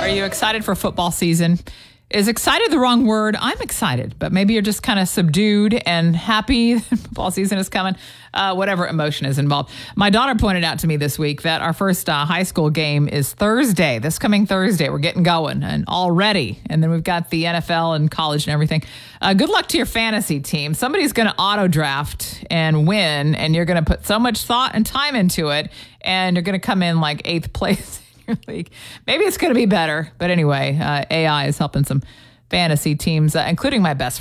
Are you excited for football season? Is excited the wrong word? I'm excited, but maybe you're just kind of subdued and happy football season is coming. Whatever emotion is involved. My daughter pointed out to me this week that our first high school game is Thursday, this coming Thursday. We're getting going and already. And then we've got the NFL and college and everything. Good luck to your fantasy team. Somebody's going to auto draft and win, and you're going to put so much thought and time into it, and you're going to come in like 8th place. League. Maybe it's going to be better. But anyway, AI is helping some fantasy teams, including my best